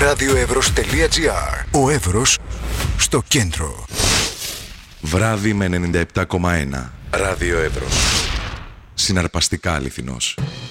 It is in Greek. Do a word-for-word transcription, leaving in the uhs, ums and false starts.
radioevros.gr. Ο Εύρος στο κέντρο. Βράδυ με ενενήντα επτά κόμμα ένα. Ράδιο Εύρος. Συναρπαστικά αληθινός.